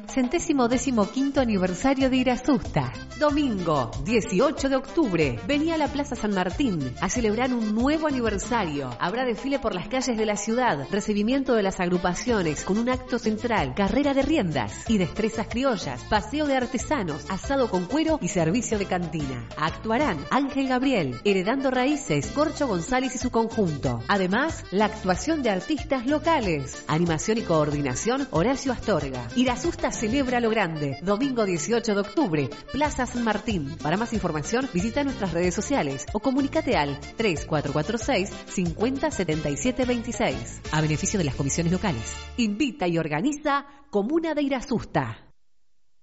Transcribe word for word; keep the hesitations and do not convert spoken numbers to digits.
Centésimo décimo quinto aniversario de Irasusta. Domingo, dieciocho de octubre. Vení a la Plaza San Martín a celebrar un nuevo aniversario. Habrá desfile por las calles de la ciudad, recibimiento de las agrupaciones con un acto central, carrera de riendas y destrezas criollas, paseo de artesanos, asado con cuero y servicio de cantina. Actuarán Ángel Gabriel, Heredando Raíces, Corcho González y su conjunto. Además, la actuación de artistas locales. Animación y coordinación, Horacio Astorga. Irasusta celebra lo grande. Domingo dieciocho de octubre, Plaza San Martín. Para más información, visita nuestras redes sociales o comunícate al tres cuatro cuatro seis, cincuenta, setenta y siete veintiséis. A beneficio de las comisiones locales. Invita y organiza Comuna de Irasusta.